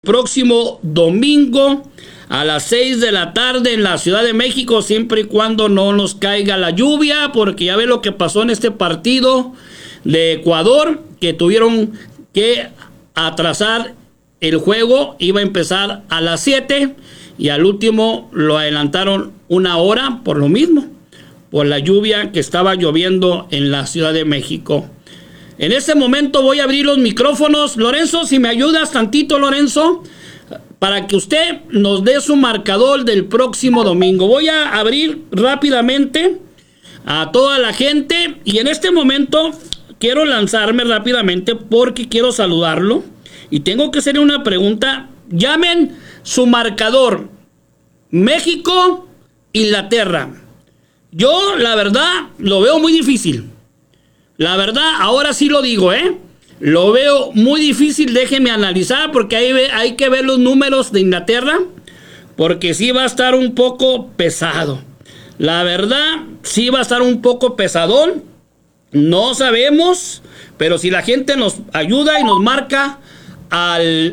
próximo domingo a las 6 de la tarde en la Ciudad de México, siempre y cuando no nos caiga la lluvia, porque ya ve lo que pasó en este partido de Ecuador, que tuvieron que atrasar el juego. Iba a empezar a las 7 y al último lo adelantaron una hora por lo mismo, por la lluvia que estaba lloviendo en la Ciudad de México. En ese momento voy a abrir los micrófonos. Lorenzo, si me ayudas tantito, Lorenzo, para que usted nos dé su marcador del próximo domingo. Voy a abrir rápidamente a toda la gente y en este momento quiero lanzarme rápidamente porque quiero saludarlo y tengo que hacerle una pregunta. Llamen su marcador. México, Inglaterra. Yo, la verdad, lo veo muy difícil. La verdad, ahora sí lo digo, lo veo muy difícil. Déjenme analizar porque hay que ver los números de Inglaterra, porque sí va a estar un poco pesado. La verdad, sí va a estar un poco pesadón. No sabemos, pero si la gente nos ayuda y nos marca al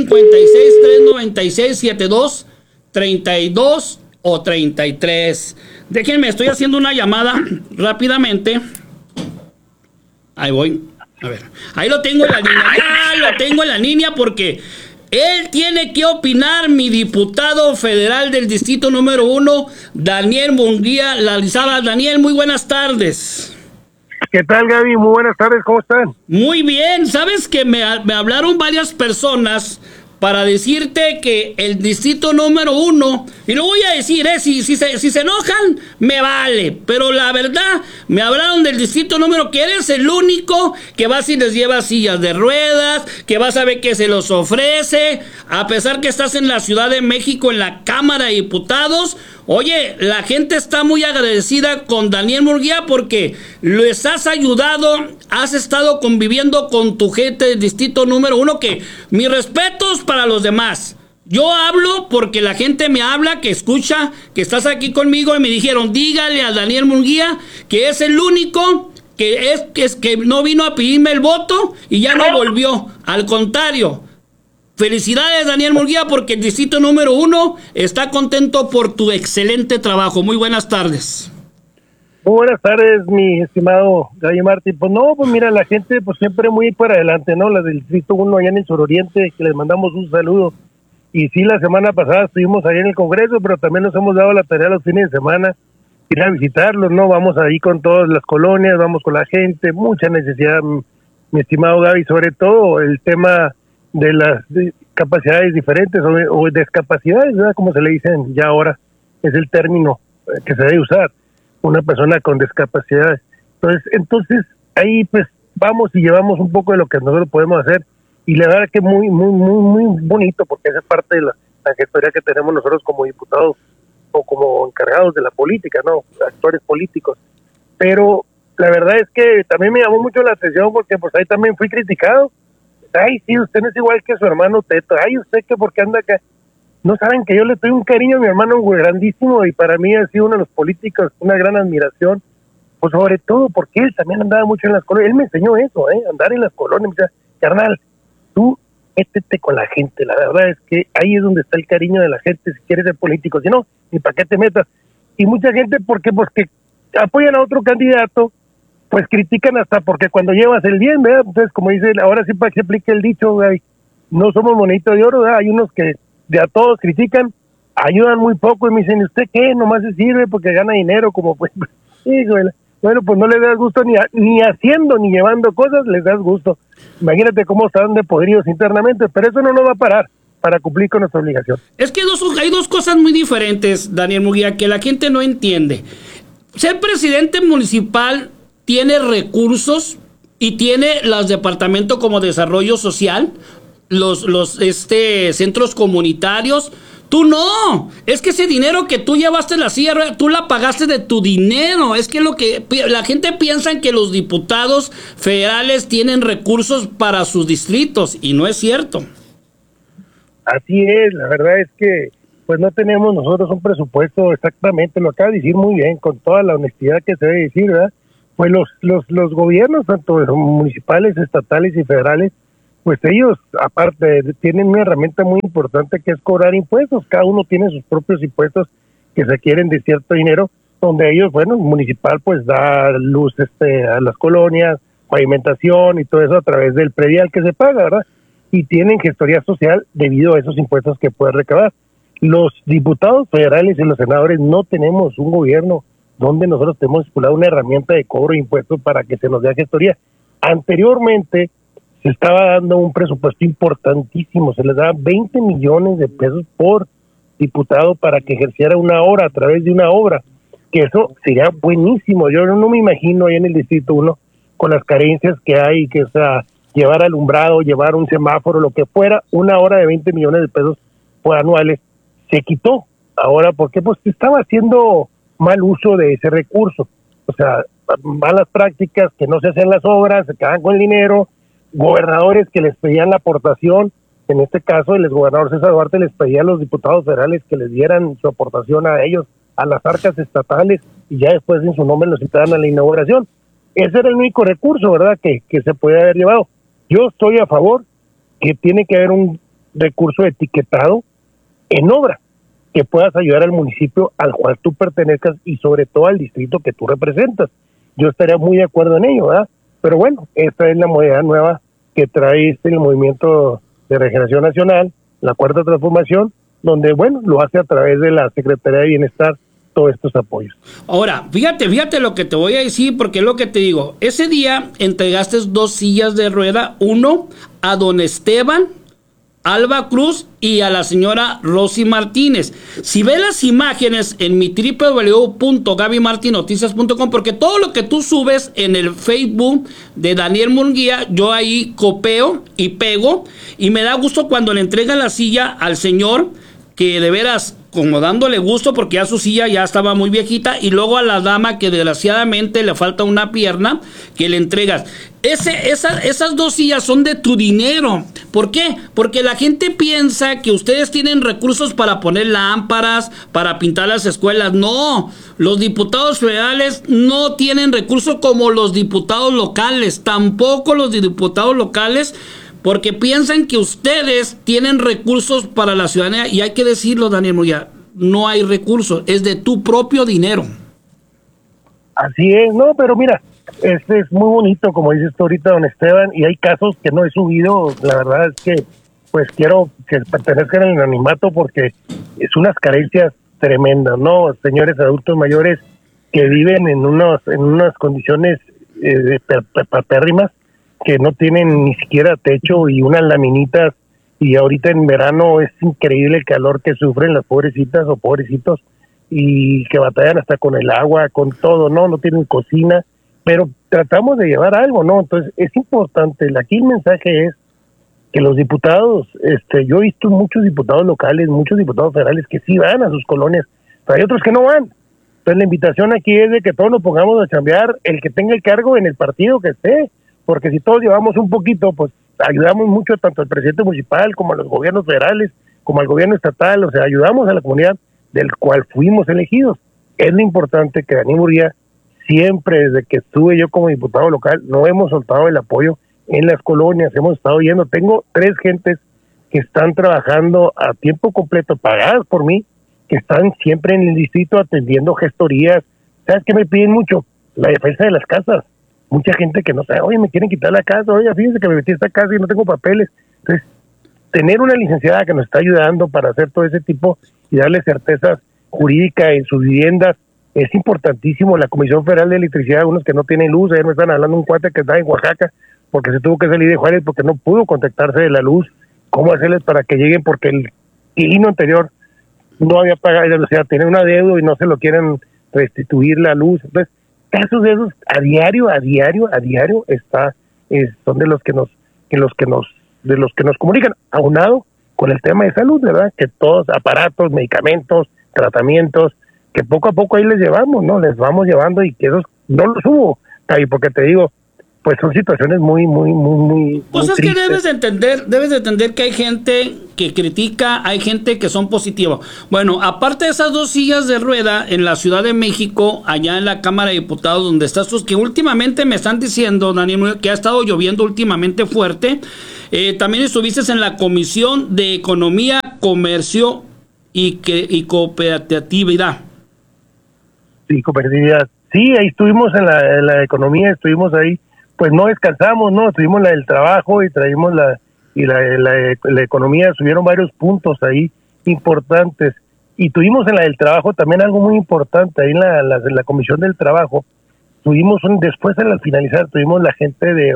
656-396-7232 o 33. Déjenme, estoy haciendo una llamada rápidamente. Ahí voy. A ver. Ahí lo tengo en la línea. Ya lo tengo en la línea porque él tiene que opinar, mi diputado federal del distrito número 1, Daniel Munguía Lalizada. Daniel, muy buenas tardes. ¿Qué tal, Gaby? Muy buenas tardes, ¿cómo están? Muy bien. Sabes que me hablaron varias personas para decirte que el distrito número 1, y lo voy a decir, si se enojan, me vale, pero la verdad, me hablaron del distrito número, que eres el único que vas y les lleva sillas de ruedas, que vas a ver que se los ofrece, a pesar que estás en la Ciudad de México, en la Cámara de Diputados. Oye, la gente está muy agradecida con Daniel Munguía porque les has ayudado, has estado conviviendo con tu gente del distrito número 1, que mis respetos para los demás. Yo hablo porque la gente me habla, que escucha, que estás aquí conmigo y me dijeron, dígale a Daniel Munguía que es el único que no vino a pedirme el voto y ya no volvió. Al contrario. Felicidades, Daniel Munguía, porque el distrito número 1 está contento por tu excelente trabajo. Muy buenas tardes. Muy buenas tardes, mi estimado Gaby Martín. Pues no, pues mira, la gente pues siempre muy por adelante, ¿no? La del distrito 1 allá en el Suroriente, que les mandamos un saludo. Y sí, la semana pasada estuvimos ahí en el Congreso, pero también nos hemos dado la tarea los fines de semana ir a visitarlos, ¿no? Vamos ahí con todas las colonias, vamos con la gente, mucha necesidad, mi estimado Gaby, sobre todo el tema de las capacidades diferentes o discapacidades, ¿verdad? Como se le dicen ya ahora, es el término que se debe usar, una persona con discapacidades. Entonces ahí pues vamos y llevamos un poco de lo que nosotros podemos hacer, y la verdad que muy bonito, porque esa es parte de la gestoría que tenemos nosotros como diputados o como encargados de la política, ¿no? Actores políticos. Pero la verdad es que también me llamó mucho la atención porque pues ahí también fui criticado. Ay, sí, usted no es igual que su hermano Teto. Ay, usted que por qué anda acá. No saben que yo le tengo un cariño a mi hermano grandísimo, y para mí ha sido uno de los políticos, una gran admiración, pues sobre todo porque él también andaba mucho en las colonias. Él me enseñó eso, andar en las colonias. Me decía, carnal, tú métete con la gente. La verdad es que ahí es donde está el cariño de la gente, si quieres ser político. Si no, ni para qué te metas. Y mucha gente, porque pues que apoyan a otro candidato, pues critican hasta porque cuando llevas el bien, ¿verdad? Entonces, como dice, ahora sí para que se aplique el dicho, güey, no somos moneditas de oro, ¿verdad? Hay unos que de a todos critican, ayudan muy poco y me dicen, ¿usted qué? Nomás se sirve porque gana dinero, como pues, híjole. Bueno, pues no les das gusto ni haciendo ni llevando cosas, les das gusto. Imagínate cómo están de podridos internamente, pero eso no nos va a parar para cumplir con nuestra obligación. Es que hay dos cosas muy diferentes, Daniel Munguía, que la gente no entiende. Ser presidente municipal tiene recursos y tiene los departamentos como desarrollo social, los centros comunitarios. Tú no, es que ese dinero que tú llevaste la silla, tú la pagaste de tu dinero. Es que lo que la gente piensa que los diputados federales tienen recursos para sus distritos y no es cierto. Así es, la verdad es que pues no tenemos nosotros un presupuesto exactamente, lo acaba de decir muy bien, con toda la honestidad que se debe decir, ¿verdad? Pues los gobiernos, tanto municipales, estatales y federales, pues ellos, aparte, tienen una herramienta muy importante que es cobrar impuestos. Cada uno tiene sus propios impuestos que se quieren de cierto dinero, donde ellos, bueno, el municipal pues da luz a las colonias, pavimentación y todo eso a través del predial que se paga, ¿verdad? Y tienen gestoría social debido a esos impuestos que pueden recabar. Los diputados federales y los senadores no tenemos un gobierno donde nosotros tenemos estipulado una herramienta de cobro de impuestos para que se nos dé gestoría. Anteriormente se estaba dando un presupuesto importantísimo, se les daba 20 millones de pesos por diputado para que ejerciera una obra a través de una obra, que eso sería buenísimo. Yo no me imagino ahí en el Distrito 1 con las carencias que hay, que llevar alumbrado, llevar un semáforo, lo que fuera, una hora de 20 millones de pesos por anuales, se quitó. Ahora, ¿por qué? Pues estaba haciendo mal uso de ese recurso. O sea, malas prácticas, que no se hacen las obras, se quedan con el dinero, gobernadores que les pedían la aportación, en este caso el exgobernador César Duarte les pedía a los diputados federales que les dieran su aportación a ellos, a las arcas estatales, y ya después en su nombre los citaban a la inauguración. Ese era el único recurso, ¿verdad?, que se puede haber llevado. Yo estoy a favor que tiene que haber un recurso etiquetado en obra, que puedas ayudar al municipio al cual tú pertenezcas y sobre todo al distrito que tú representas. Yo estaría muy de acuerdo en ello, ¿verdad? Pero bueno, esta es la modalidad nueva que trae el Movimiento de Regeneración Nacional, la Cuarta Transformación, donde, bueno, lo hace a través de la Secretaría de Bienestar, todos estos apoyos. Ahora, fíjate lo que te voy a decir, porque es lo que te digo. Ese día entregaste 2 sillas de rueda, uno a don Esteban Alba Cruz y a la señora Rosy Martínez. Si ves las imágenes en mi www.gabymartinoticias.com, porque todo lo que tú subes en el Facebook de Daniel Munguía, yo ahí copio y pego, y me da gusto cuando le entregan la silla al señor, que de veras, como dándole gusto porque ya su silla ya estaba muy viejita, y luego a la dama que desgraciadamente le falta una pierna, que le entregas. Esas 2 sillas son de tu dinero. ¿Por qué? Porque la gente piensa que ustedes tienen recursos para poner lámparas, para pintar las escuelas. No, los diputados federales no tienen recursos como los diputados locales, tampoco los diputados locales, porque piensan que ustedes tienen recursos para la ciudadanía, y hay que decirlo, Daniel Munguía, no hay recursos, es de tu propio dinero. Así es, no, pero mira, es muy bonito, como dices tú ahorita, don Esteban, y hay casos que no he subido. La verdad es que pues quiero que pertenezcan al anonimato porque es unas carencias tremendas, ¿no? Señores adultos mayores que viven en unas condiciones paupérrimas, que no tienen ni siquiera techo y unas laminitas, y ahorita en verano es increíble el calor que sufren las pobrecitas o pobrecitos, y que batallan hasta con el agua, con todo, no tienen cocina, pero tratamos de llevar algo, ¿no? Entonces es importante, aquí el mensaje es que los diputados, yo he visto muchos diputados locales, muchos diputados federales que sí van a sus colonias, pero hay otros que no van. Entonces la invitación aquí es de que todos nos pongamos a chambear, el que tenga el cargo en el partido que esté, porque si todos llevamos un poquito, pues ayudamos mucho tanto al presidente municipal como a los gobiernos federales, como al gobierno estatal, o sea, ayudamos a la comunidad del cual fuimos elegidos. Es lo importante que Daniel Munguía, siempre desde que estuve yo como diputado local, no hemos soltado el apoyo en las colonias, hemos estado yendo. Tengo 3 gentes que están trabajando a tiempo completo, pagadas por mí, que están siempre en el distrito atendiendo gestorías. ¿Sabes qué me piden mucho? La defensa de las casas. Mucha gente que no sabe, oye, me quieren quitar la casa, oye, fíjense que me metí a esta casa y no tengo papeles. Entonces, tener una licenciada que nos está ayudando para hacer todo ese tipo y darle certeza jurídica en sus viviendas es importantísimo. La Comisión Federal de Electricidad, unos que no tienen luz, ayer me están hablando un cuate que está en Oaxaca porque se tuvo que salir de Juárez porque no pudo contactarse de la luz. ¿Cómo hacerles para que lleguen? Porque el inquilino anterior no había pagado, o sea, tiene una deuda y no se lo quieren restituir la luz. Entonces, casos de esos a diario son de los que nos comunican, aunado con el tema de salud, ¿verdad? Que todos aparatos, medicamentos, tratamientos, que poco a poco ahí les llevamos, ¿no? Les vamos llevando, y que esos no los subo, porque te digo, pues son situaciones muy Cosas muy que debes de entender que hay gente que critica, hay gente que son positivos. Bueno, aparte de esas 2 sillas de rueda en la Ciudad de México, allá en la Cámara de Diputados, donde estás tú, que últimamente me están diciendo, Daniel, que ha estado lloviendo últimamente fuerte, También estuviste en la Comisión de Economía, Comercio y Cooperatividad. Sí, cooperatividad. Sí, ahí estuvimos en la economía, estuvimos ahí, pues no descansamos, ¿no? Tuvimos la del trabajo y traímos la economía, subieron varios puntos ahí importantes. Y tuvimos en la del trabajo también algo muy importante, ahí en la Comisión del Trabajo. Tuvimos después al finalizar, tuvimos la gente de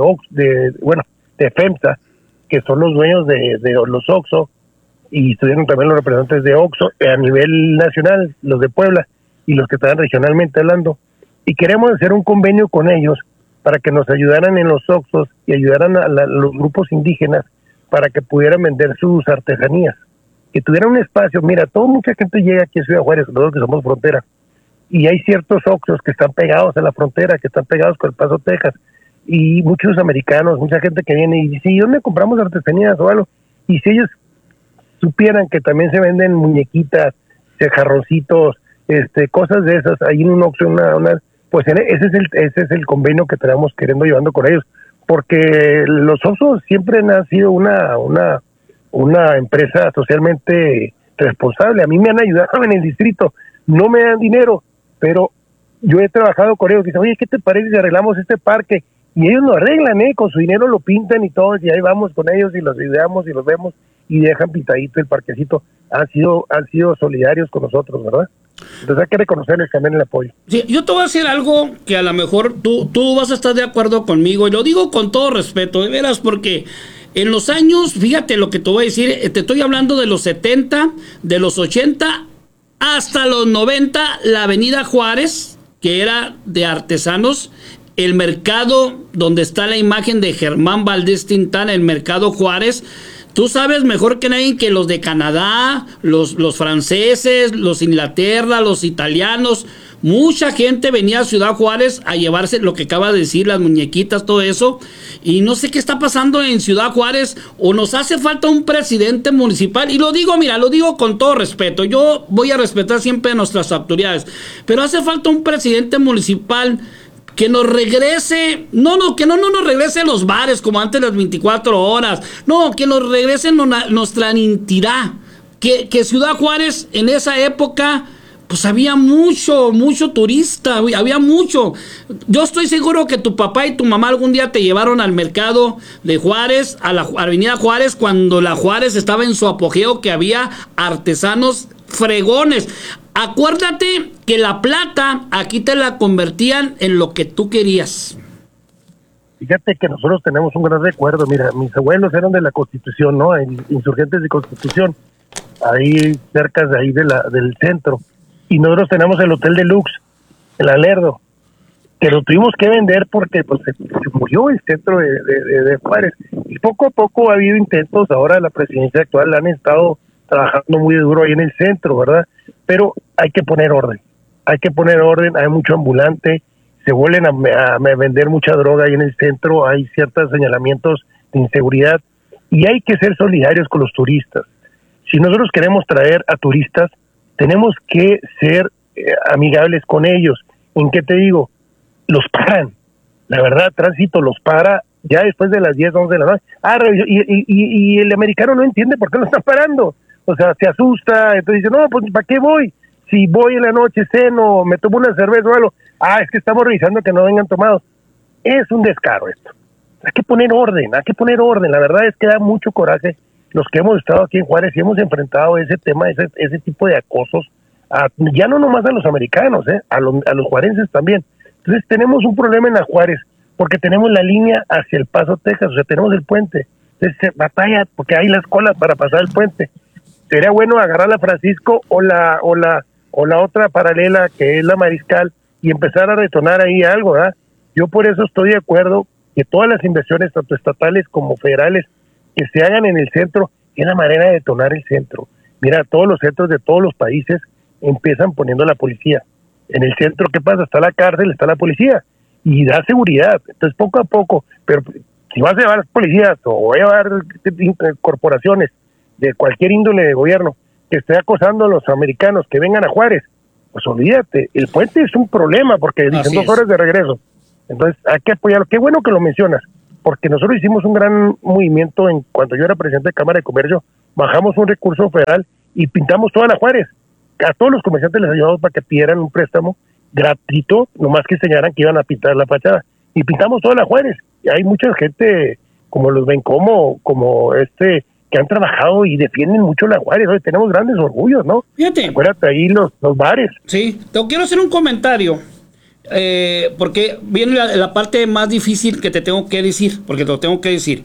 FEMSA, que son los dueños de los OXXO, y estuvieron también los representantes de OXXO a nivel nacional, los de Puebla y los que están regionalmente hablando. Y queremos hacer un convenio con ellos para que nos ayudaran en los OXXOs y ayudaran a los grupos indígenas para que pudieran vender sus artesanías, que tuvieran un espacio. Mira, mucha gente llega aquí a Ciudad Juárez, nosotros que somos frontera, y hay ciertos OXXOs que están pegados a la frontera, que están pegados con El Paso, Texas, y muchos americanos, mucha gente que viene y dice, ¿y dónde compramos artesanías o algo? Y si ellos supieran que también se venden muñequitas, jarroncitos, cosas de esas, ahí en un OXXO, pues ese es el convenio que tenemos llevando con ellos, porque los OXXOs siempre han sido una empresa socialmente responsable. A mí me han ayudado en el distrito, no me dan dinero, pero yo he trabajado con ellos. Dicen, oye, ¿qué te parece si arreglamos este parque? Y ellos lo arreglan, con su dinero lo pintan y todo, y ahí vamos con ellos y los ayudamos y los vemos y dejan pintadito el parquecito. Han sido solidarios con nosotros, ¿verdad? Entonces hay que reconocerles también el apoyo. Sí, yo te voy a decir algo que a lo mejor tú vas a estar de acuerdo conmigo, y lo digo con todo respeto, de veras, porque en los años, fíjate lo que te voy a decir, te estoy hablando de los 70, de los 80 hasta los 90, la Avenida Juárez, que era de artesanos, el mercado donde está la imagen de Germán Valdés Tintán, el mercado Juárez. Tú sabes mejor que nadie que los de Canadá, los franceses, los Inglaterra, los italianos, mucha gente venía a Ciudad Juárez a llevarse lo que acaba de decir, las muñequitas, todo eso. Y no sé qué está pasando en Ciudad Juárez, o nos hace falta un presidente municipal. Y lo digo con todo respeto. Yo voy a respetar siempre a nuestras autoridades, pero hace falta un presidente municipal que nos regrese, que no nos regrese los bares como antes, las 24 horas, no, que nos regrese nuestra identidad, que Ciudad Juárez en esa época, pues había mucho turista, había mucho. Yo estoy seguro que tu papá y tu mamá algún día te llevaron al mercado de Juárez, a la Avenida Juárez, cuando la Juárez estaba en su apogeo, que había artesanos fregones. Acuérdate que la plata aquí te la convertían en lo que tú querías. Fíjate que nosotros tenemos un gran recuerdo. Mira, mis abuelos eran de la Constitución, ¿no? Insurgentes de Constitución, ahí cerca de ahí del centro. Y nosotros tenemos el Hotel Deluxe, el Alerdo, que lo tuvimos que vender porque pues se murió el centro de Juárez. Y poco a poco ha habido intentos. Ahora la presidencia actual han estado trabajando muy duro ahí en el centro, ¿verdad? Pero hay que poner orden, hay mucho ambulante, se vuelven a vender mucha droga ahí en el centro, hay ciertos señalamientos de inseguridad, y hay que ser solidarios con los turistas. Si nosotros queremos traer a turistas, tenemos que ser amigables con ellos. ¿En qué te digo? Los paran, la verdad, tránsito los para ya después de las 10, 11 de la noche. Y el americano no entiende por qué lo están parando. O sea, se asusta, entonces dice, no, pues ¿para qué voy? Si voy en la noche, ceno, me tomo una cerveza o algo, es que estamos revisando que no vengan tomados. Es un descaro esto. Hay que poner orden, la verdad es que da mucho coraje los que hemos estado aquí en Juárez y hemos enfrentado ese tema, ese tipo de acosos, ya no nomás a los americanos, a los juarenses también. Entonces tenemos un problema en la Juárez, porque tenemos la línea hacia El Paso, Texas, o sea, tenemos el puente, entonces se batalla porque hay las colas para pasar el puente. Sería bueno agarrar la Francisco o la otra paralela que es la Mariscal y empezar a detonar ahí algo, ¿verdad? Yo por eso estoy de acuerdo que todas las inversiones, tanto estatales como federales, que se hagan en el centro, es la manera de detonar el centro. Mira, todos los centros de todos los países empiezan poniendo la policía. En el centro, ¿qué pasa? Está la cárcel, está la policía y da seguridad. Entonces, poco a poco, pero si vas a llevar policías o vas a llevar corporaciones de cualquier índole de gobierno que esté acosando a los americanos que vengan a Juárez, pues olvídate, el puente es un problema porque dicen 2 horas de regreso. Entonces hay que apoyarlo. Qué bueno que lo mencionas. porque nosotros hicimos un gran movimiento en cuando yo era presidente de Cámara de Comercio, bajamos un recurso federal y pintamos toda la Juárez. A todos los comerciantes les ayudamos para que pidieran un préstamo gratuito, nomás que enseñaran que iban a pintar la fachada. Y pintamos toda la Juárez. Y hay mucha gente, como los ven, como que han trabajado y defienden mucho la Juárez. Hoy tenemos grandes orgullos, ¿no? Fíjate. Acuérdate ahí los bares. Sí, te quiero hacer un comentario. Porque viene la parte más difícil que te tengo que decir, porque te lo tengo que decir.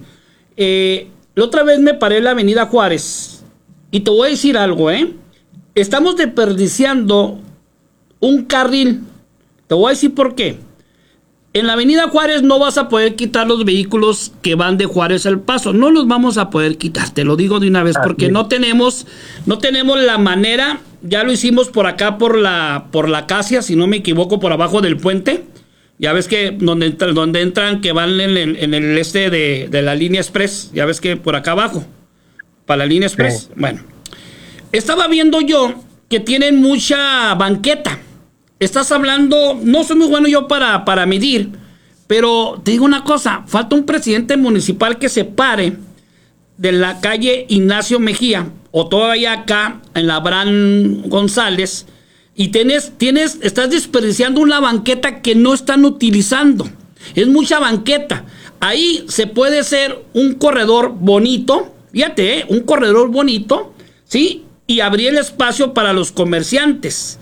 La otra vez me paré en la avenida Juárez y te voy a decir algo, estamos desperdiciando un carril. Te voy a decir por qué. En la avenida Juárez no vas a poder quitar los vehículos que van de Juárez al Paso. No los vamos a poder quitar, te lo digo de una vez, porque no tenemos la manera. Ya lo hicimos por acá, por la Acacia, si no me equivoco, por abajo del puente. Ya ves que donde entran, que van en el de la línea express. Ya ves que por acá abajo, para la línea express. Sí. Bueno, estaba viendo yo que tienen mucha banqueta. Estás hablando, no soy muy bueno yo para medir, pero te digo una cosa, falta un presidente municipal que se pare de la calle Ignacio Mejía, o todavía acá en la Abraham González, y estás desperdiciando una banqueta que no están utilizando. Es mucha banqueta. Ahí se puede hacer un corredor bonito, fíjate, un corredor bonito, ¿sí? Y abrir el espacio para los comerciantes.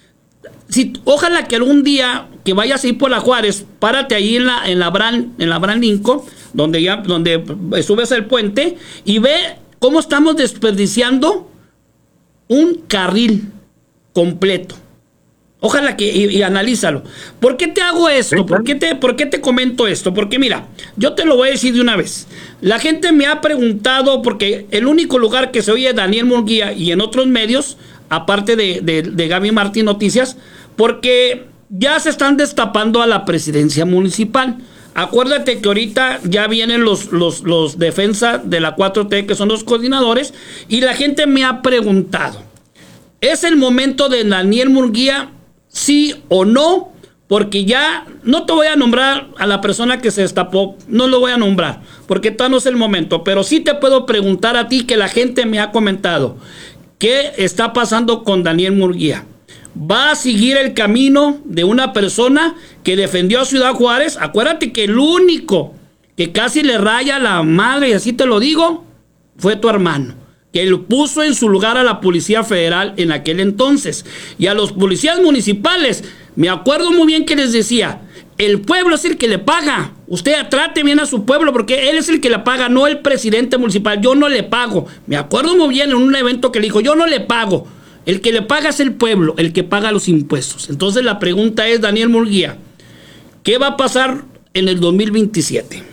Ojalá que algún día que vayas a ir por la Juárez, párate ahí en la Abraham Lincoln, donde subes el puente, y ve cómo estamos desperdiciando un carril completo. Ojalá y analízalo. ¿Por qué te hago esto? Sí, claro. ¿Por qué te comento esto? Porque mira, yo te lo voy a decir de una vez. La gente me ha preguntado, porque el único lugar que se oye Daniel Murguía y en otros medios, aparte de Gaby Martín Noticias, porque ya se están destapando a la presidencia municipal. Acuérdate que ahorita ya vienen los defensa de la 4T, que son los coordinadores, y la gente me ha preguntado, ¿es el momento de Daniel Murguía, sí o no? Porque ya no te voy a nombrar a la persona que se destapó, no lo voy a nombrar, porque todavía no es el momento, pero sí te puedo preguntar a ti, que la gente me ha comentado, ¿qué está pasando con Daniel Murguía? ¿Va a seguir el camino de una persona que defendió a Ciudad Juárez? Acuérdate que el único que casi le raya la madre, y así te lo digo, fue tu hermano, que lo puso en su lugar a la Policía Federal en aquel entonces. Y a los policías municipales, me acuerdo muy bien que les decía, el pueblo es el que le paga. Usted trate bien a su pueblo, porque él es el que le paga, no el presidente municipal. Yo no le pago. Me acuerdo muy bien en un evento que le dijo, yo no le pago. El que le paga es el pueblo, el que paga los impuestos. Entonces la pregunta es, Daniel Murguía, ¿qué va a pasar en el 2027?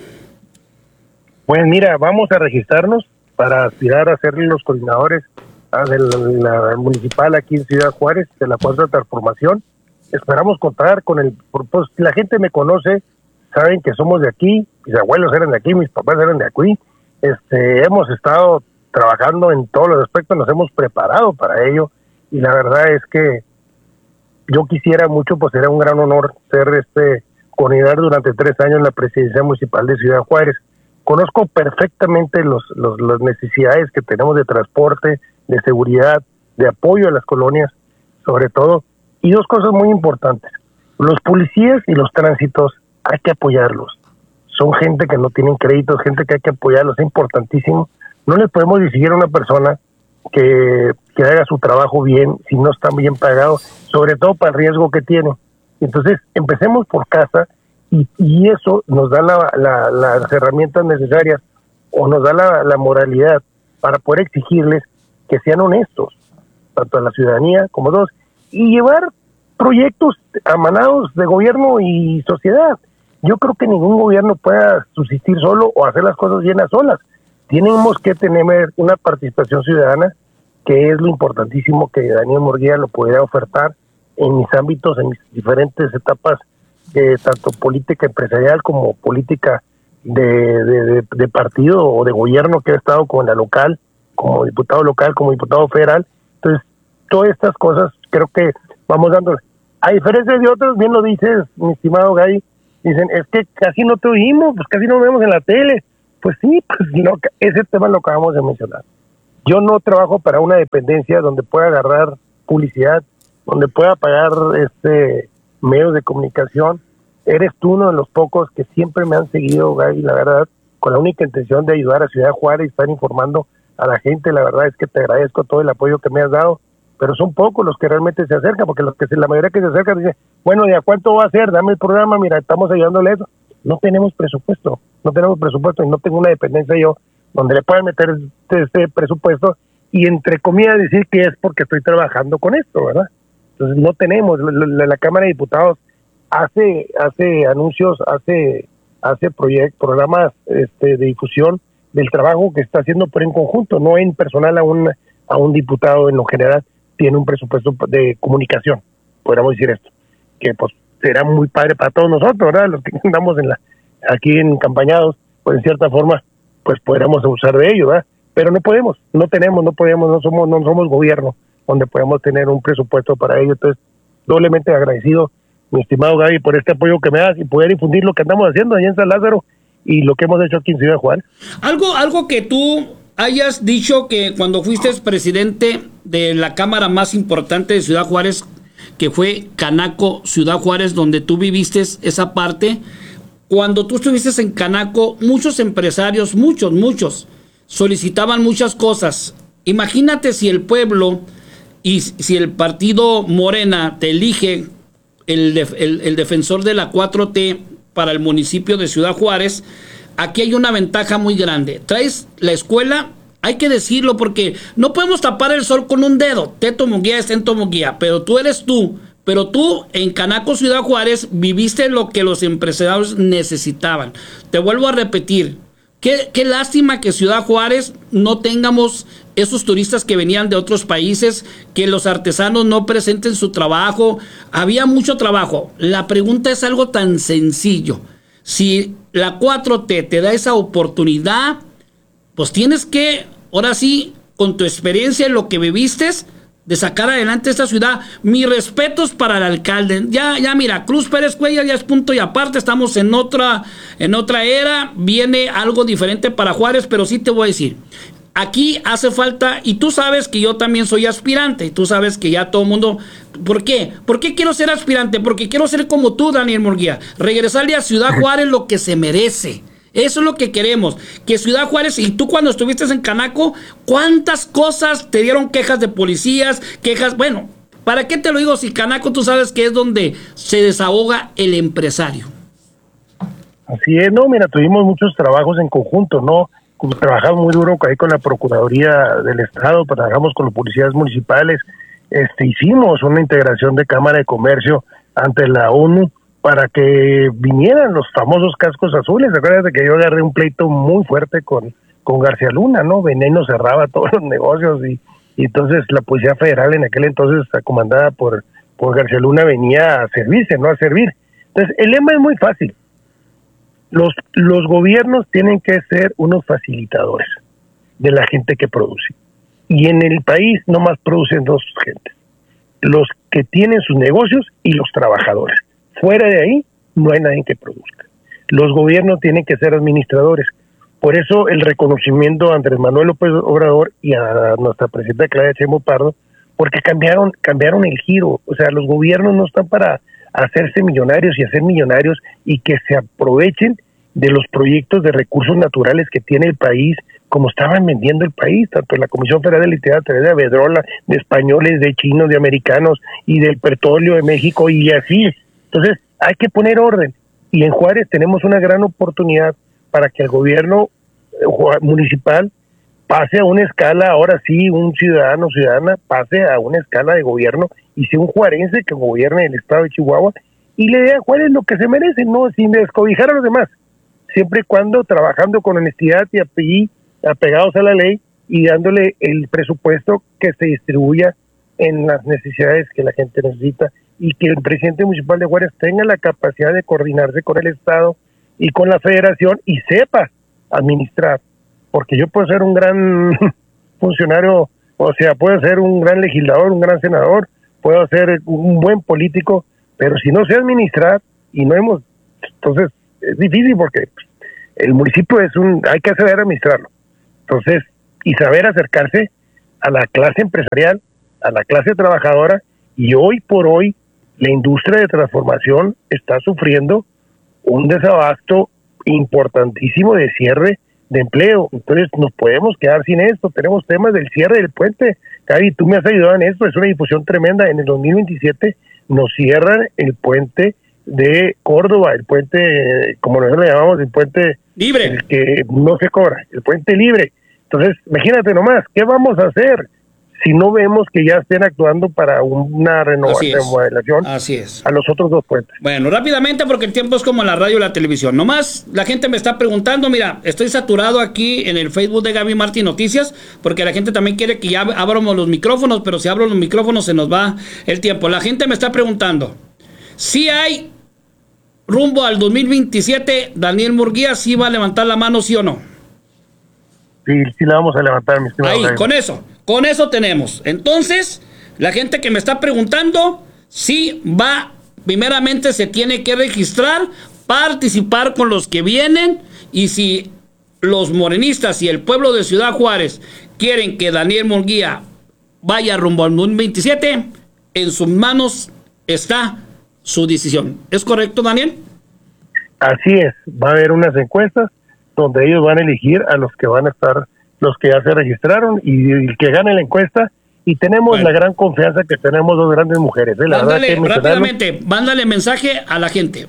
Pues mira, vamos a registrarnos para aspirar a ser los coordinadores de la municipal aquí en Ciudad Juárez, de la Cuarta Transformación. Esperamos contar con pues la gente me conoce, saben que somos de aquí, mis abuelos eran de aquí, mis papás eran de aquí. Hemos estado trabajando en todos los aspectos, nos hemos preparado para ello, y la verdad es que yo quisiera mucho, pues sería un gran honor ser coordinador durante 3 años en la presidencia municipal de Ciudad Juárez. Conozco perfectamente las necesidades que tenemos de transporte, de seguridad, de apoyo a las colonias, sobre todo, y 2 cosas muy importantes. Los policías y los tránsitos hay que apoyarlos. Son gente que no tienen créditos, gente que hay que apoyarlos, es importantísimo. No le podemos exigir a una persona que haga su trabajo bien si no está bien pagado, sobre todo para el riesgo que tiene. Entonces, empecemos por casa y eso nos da las herramientas necesarias, o nos da la moralidad para poder exigirles que sean honestos, tanto a la ciudadanía como todos, y llevar proyectos amanados de gobierno y sociedad. Yo creo que ningún gobierno pueda subsistir solo o hacer las cosas bien a solas. Tenemos que tener una participación ciudadana, que es lo importantísimo que Daniel Murguía lo pudiera ofertar en mis ámbitos, en mis diferentes etapas, tanto política empresarial como política de partido o de gobierno, que he estado con la local, como diputado local, como diputado federal. Entonces, todas estas cosas creo que vamos dando. A diferencia de otros, bien lo dices, mi estimado Gay, Dicen, es que casi no te oímos, pues casi no vemos en la tele. Pues sí, pues ese tema lo acabamos de mencionar. Yo no trabajo para una dependencia donde pueda agarrar publicidad, donde pueda pagar medios de comunicación. Eres tú uno de los pocos que siempre me han seguido, Gaby, la verdad, con la única intención de ayudar a Ciudad Juárez y estar informando a la gente. La verdad es que te agradezco todo el apoyo que me has dado, pero son pocos los que realmente se acercan, porque la mayoría que se acercan dicen, bueno, ¿y a cuánto va a ser? Dame el programa, mira, estamos ayudándole a eso. No tenemos presupuesto y no tengo una dependencia yo donde le puedan meter este presupuesto y entre comillas decir que es porque estoy trabajando con esto, ¿verdad? Entonces no tenemos, la Cámara de Diputados hace anuncios, hace programas de difusión del trabajo que está haciendo, pero en conjunto, no en personal a un diputado en lo general tiene un presupuesto de comunicación, podríamos decir esto, que pues será muy padre para todos nosotros, ¿verdad? Los que andamos aquí encampañados, pues en cierta forma, pues podríamos usar de ello, ¿verdad? Pero no podemos, no somos gobierno donde podemos tener un presupuesto para ello. Entonces, doblemente agradecido, mi estimado Gaby, por este apoyo que me das y poder difundir lo que andamos haciendo allá en San Lázaro y lo que hemos hecho aquí en Ciudad Juárez. Algo que tú hayas dicho que cuando fuiste presidente de la cámara más importante de Ciudad Juárez, que fue Canaco, Ciudad Juárez, donde tú viviste esa parte. Cuando tú estuviste en Canaco, muchos empresarios, muchos, solicitaban muchas cosas. Imagínate si el pueblo y si el partido Morena te elige el defensor de la 4T para el municipio de Ciudad Juárez, aquí hay una ventaja muy grande. Traes la escuela, hay que decirlo, porque no podemos tapar el sol con un dedo. Teto Munguía es Teto Munguía, pero tú eres tú. Pero tú en Canaco, Ciudad Juárez, viviste lo que los empresarios necesitaban. Te vuelvo a repetir, qué lástima que Ciudad Juárez no tengamos esos turistas que venían de otros países, que los artesanos no presenten su trabajo. Había mucho trabajo. La pregunta es algo tan sencillo. Si la 4T te da esa oportunidad, pues tienes que, ahora sí, con tu experiencia en lo que viviste, de sacar adelante esta ciudad. Mis respetos para el alcalde. Ya mira, Cruz Pérez Cuellar ya es punto y aparte. Estamos en otra era. Viene algo diferente para Juárez, pero sí te voy a decir, aquí hace falta, y tú sabes que yo también soy aspirante, y tú sabes que ya todo el mundo. ¿Por qué? ¿Por qué quiero ser aspirante? Porque quiero ser como tú, Daniel Munguía. Regresarle a Ciudad Juárez lo que se merece. Eso es lo que queremos, que Ciudad Juárez, y tú cuando estuviste en Canaco, ¿cuántas cosas te dieron quejas de policías, bueno, ¿para qué te lo digo si Canaco tú sabes que es donde se desahoga el empresario? Así es, no, mira, tuvimos muchos trabajos en conjunto, ¿no? Trabajamos muy duro ahí con la Procuraduría del Estado, trabajamos con los policías municipales, hicimos una integración de Cámara de Comercio ante la ONU, para que vinieran los famosos cascos azules. Acuérdate que yo agarré un pleito muy fuerte con García Luna, ¿no? Veneno cerraba todos los negocios y entonces la Policía Federal en aquel entonces, comandada por García Luna, venía a servirse, no a servir. Entonces, el lema es muy fácil. Los gobiernos tienen que ser unos facilitadores de la gente que produce. Y en el país nomás producen dos gentes: los que tienen sus negocios y los trabajadores. Fuera de ahí, no hay nadie que produzca. Los gobiernos tienen que ser administradores. Por eso el reconocimiento a Andrés Manuel López Obrador y a nuestra presidenta Claudia Sheinbaum Pardo, porque cambiaron el giro. O sea, los gobiernos no están para hacerse millonarios y hacer millonarios y que se aprovechen de los proyectos de recursos naturales que tiene el país, como estaban vendiendo el país, tanto en la Comisión Federal de Electricidad, a través de Iberdrola, de españoles, de chinos, de americanos y del petróleo de México y así. Entonces, hay que poner orden. Y en Juárez tenemos una gran oportunidad para que el gobierno municipal pase a una escala, ahora sí, un ciudadana pase a una escala de gobierno y sea un juarense que gobierne el estado de Chihuahua y le dé a Juárez lo que se merece, no sin descobijar a los demás, siempre y cuando trabajando con honestidad y apegados a la ley y dándole el presupuesto que se distribuya en las necesidades que la gente necesita, y que el presidente municipal de Juárez tenga la capacidad de coordinarse con el Estado y con la Federación y sepa administrar, porque yo puedo ser un gran funcionario, o sea, puedo ser un gran legislador, un gran senador, puedo ser un buen político, pero si no sé administrar y no hemos Entonces, es difícil porque el municipio hay que saber administrarlo. Entonces, y saber acercarse a la clase empresarial, a la clase trabajadora, y hoy por hoy la industria de transformación está sufriendo un desabasto importantísimo de cierre de empleo. Entonces nos podemos quedar sin esto. Tenemos temas del cierre del puente. Gaby, tú me has ayudado en esto, es una difusión tremenda. En el 2027 nos cierran el puente de Córdoba, el puente, como nosotros le llamamos, el puente libre, el que no se cobra, el puente libre. Entonces, imagínate nomás, ¿qué vamos a hacer si no vemos que ya estén actuando para una remodelación a los otros dos puentes? Bueno, rápidamente, porque el tiempo es como la radio y la televisión. Nomás la gente me está preguntando, mira, estoy saturado aquí en el Facebook de Gaby Martín Noticias, porque la gente también quiere que ya abramos los micrófonos, pero si abro los micrófonos se nos va el tiempo. La gente me está preguntando, si hay rumbo al 2027, Daniel Murguía, ¿sí va a levantar la mano, sí o no? Sí la vamos a levantar, mi estimado. Ahí, con eso tenemos. Entonces, la gente que me está preguntando, sí va, primeramente se tiene que registrar, participar con los que vienen, y si los morenistas y el pueblo de Ciudad Juárez quieren que Daniel Murguía vaya rumbo al 2027, en sus manos está su decisión. ¿Es correcto, Daniel? Así es, va a haber unas encuestas donde ellos van a elegir a los que van a estar, los que ya se registraron, y el que gane la encuesta, y tenemos la gran confianza que tenemos dos grandes mujeres. La verdad que rápidamente, mándale mensaje a la gente.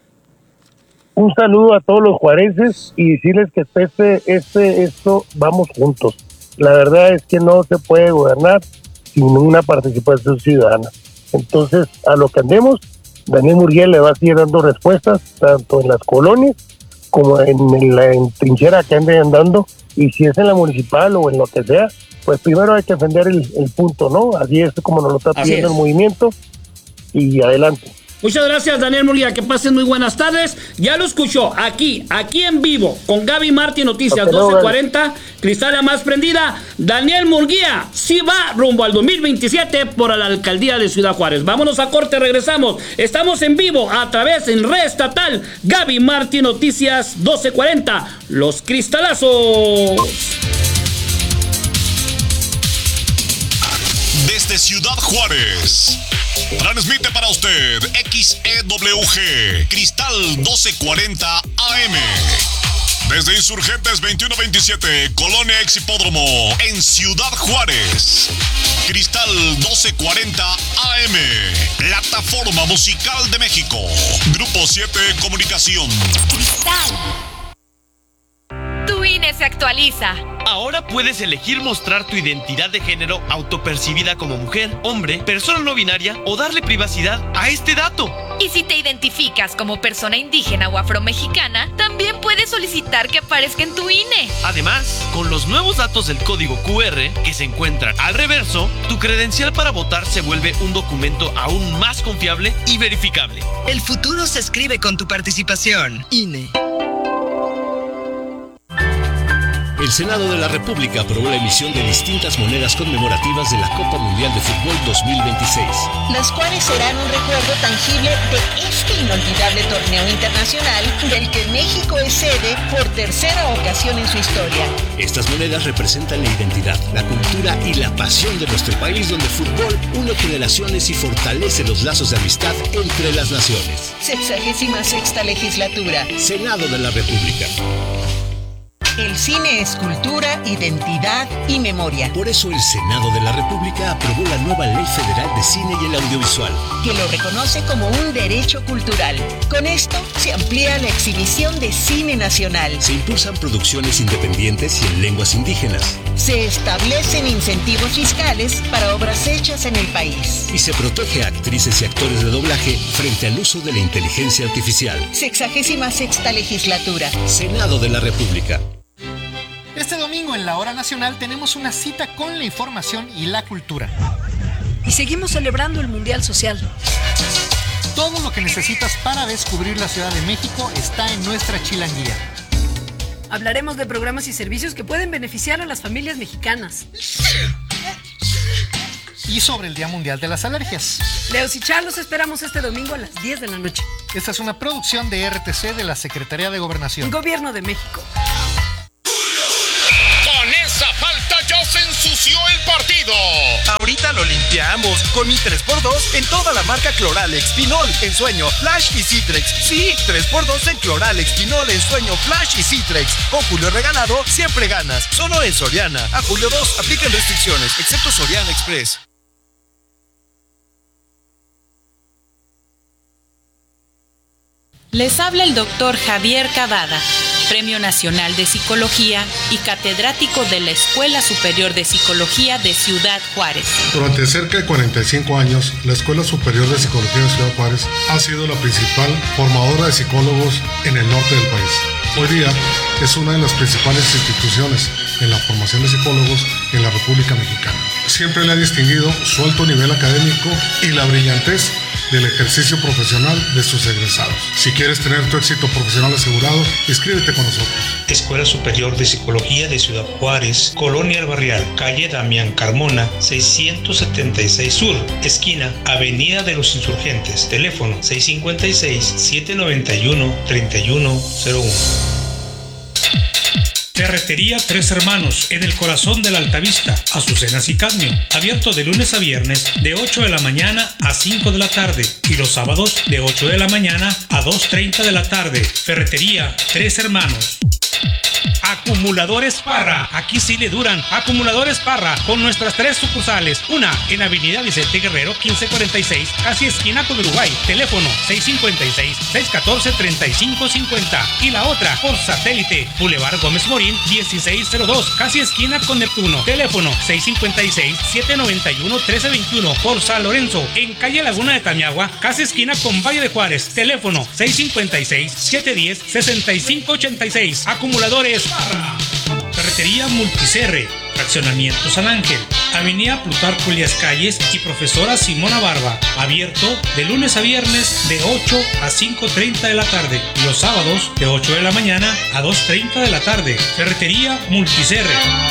Un saludo a todos los juarenses y decirles que esto vamos juntos. La verdad es que no se puede gobernar sin una participación ciudadana. Entonces, a lo que andemos, Daniel Murguía le va a seguir dando respuestas, tanto en las colonias como en la trinchera que anden andando, y si es en la municipal o en lo que sea, pues primero hay que defender el punto, ¿no? Así es como nos lo está pidiendo el movimiento, y adelante. Muchas gracias, Daniel Murguía, que pasen muy buenas tardes. Ya lo escuchó, aquí en vivo, con Gaby Martín Noticias, 1240, Cristala más prendida. Daniel Murguía sí va rumbo al 2027 por la alcaldía de Ciudad Juárez. Vámonos a corte, regresamos. Estamos en vivo a través en Red Estatal, Gaby Martín Noticias, 1240, Los Cristalazos. Desde Ciudad Juárez, transmite para usted XEWG Cristal 1240 AM. Desde Insurgentes 2127, Colonia Ex Hipódromo, en Ciudad Juárez. Cristal 1240 AM, plataforma musical de México. Grupo 7 Comunicación. Cristal. Tu INE se actualiza. Ahora puedes elegir mostrar tu identidad de género autopercibida como mujer, hombre, persona no binaria o darle privacidad a este dato. Y si te identificas como persona indígena o afromexicana, también puedes solicitar que aparezca en tu INE. Además, con los nuevos datos del código QR que se encuentran al reverso, tu credencial para votar se vuelve un documento aún más confiable y verificable. El futuro se escribe con tu participación. INE. El Senado de la República aprobó la emisión de distintas monedas conmemorativas de la Copa Mundial de Fútbol 2026. Las cuales serán un recuerdo tangible de este inolvidable torneo internacional del que México es sede por tercera ocasión en su historia. Estas monedas representan la identidad, la cultura y la pasión de nuestro país, donde el fútbol une generaciones y fortalece los lazos de amistad entre las naciones. 66ª legislatura. Senado de la República. El cine es cultura, identidad y memoria. Por eso el Senado de la República aprobó la nueva Ley Federal de Cine y el Audiovisual, que lo reconoce como un derecho cultural. Con esto se amplía la exhibición de cine nacional. Se impulsan producciones independientes y en lenguas indígenas. Se establecen incentivos fiscales para obras hechas en el país. Y se protege a actrices y actores de doblaje frente al uso de la inteligencia artificial. 66ª legislatura. Senado de la República. Este domingo en la Hora Nacional tenemos una cita con la información y la cultura. Y seguimos celebrando el Mundial Social. Todo lo que necesitas para descubrir la Ciudad de México está en nuestra chilanguía. Hablaremos de programas y servicios que pueden beneficiar a las familias mexicanas. y sobre el Día Mundial de las Alergias. Leos y Char, los esperamos este domingo a las 10 de la noche. Esta es una producción de RTC de la Secretaría de Gobernación. Gobierno de México. Con esa falta ya se ensució el partido. Ahorita lo limpiamos con mi 3x2 en toda la marca Cloralex, Pinol, Ensueño, Flash y Citrex. Sí, 3x2 en Cloralex, Pinol, Ensueño, Flash y Citrex. Con Julio regalado, siempre ganas. Solo en Soriana. A julio 2, aplican restricciones, excepto Soriana Express. Les habla el doctor Javier Cavada, Premio Nacional de Psicología y catedrático de la Escuela Superior de Psicología de Ciudad Juárez. Durante cerca de 45 años, la Escuela Superior de Psicología de Ciudad Juárez ha sido la principal formadora de psicólogos en el norte del país. Hoy día es una de las principales instituciones en la formación de psicólogos en la República Mexicana. Siempre le ha distinguido su alto nivel académico y la brillantez del ejercicio profesional de sus egresados. Si quieres tener tu éxito profesional asegurado, inscríbete con nosotros. Escuela Superior de Psicología de Ciudad Juárez, Colonia El Barrial, calle Damián Carmona, 676 Sur, esquina Avenida de los Insurgentes, teléfono 656-791-3101. Ferretería Tres Hermanos, en el corazón de la Altavista, Azucenas y Cadmio, abierto de lunes a viernes de 8 de la mañana a 5 de la tarde y los sábados de 8 de la mañana a 2:30 de la tarde. Ferretería Tres Hermanos. Acumuladores Parra, aquí sí le duran. Acumuladores Parra, con nuestras 3 sucursales. Una en Avenida Vicente Guerrero 1546, casi esquina con Uruguay, teléfono 656-614-3550. Y la otra por satélite, Boulevard Gómez Morín 1602, casi esquina con Neptuno, teléfono 656-791-1321. Por San Lorenzo, en calle Laguna de Tamiagua, casi esquina con Valle de Juárez, teléfono 656-710-6586. Acumuladores Parra. Ferretería Multicerre, Fraccionamiento San Ángel, Avenida Plutarco Elías Calles y Profesora Simona Barba, abierto de lunes a viernes de 8 a 5:30 de la tarde y los sábados de 8 de la mañana a 2:30 de la tarde. Ferretería Multicerre.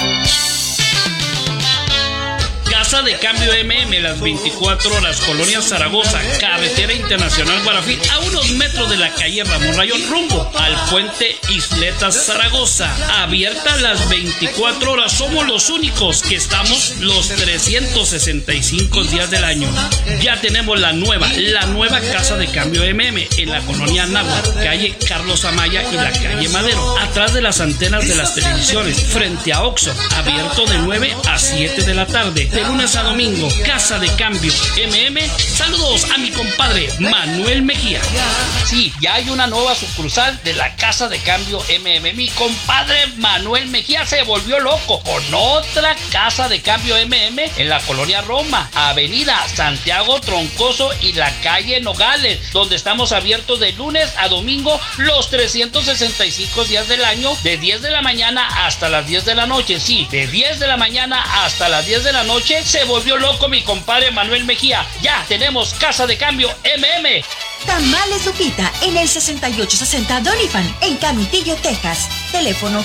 Casa de Cambio MM, las 24 horas, Colonia Zaragoza, Carretera Internacional Guarafí, a unos metros de la calle Ramón Rayón, rumbo al puente Isletas Zaragoza. Abierta las 24 horas, somos los únicos que estamos los 365 días del año. Ya tenemos la nueva Casa de Cambio MM en la colonia Anáhuac, calle Carlos Amaya y la calle Madero, atrás de las antenas de las televisiones, frente a Oxxo, abierto de 9 a 7 de la tarde. De lunes a domingo, Casa de Cambio MM. Saludos a mi compadre Manuel Mejía. Sí, ya hay una nueva sucursal de la Casa de Cambio MM. Mi compadre Manuel Mejía se volvió loco con otra Casa de Cambio MM en la colonia Roma, Avenida Santiago Troncoso y la calle Nogales, donde estamos abiertos de lunes a domingo los 365 días del año, de 10 de la mañana hasta las 10 de la noche. Sí, de 10 de la mañana hasta las 10 de la noche. Se volvió loco mi compadre Manuel Mejía. Ya tenemos Casa de Cambio MM. Tamales Lupita en el 6860 Doniphan en Camitillo, Texas. Teléfono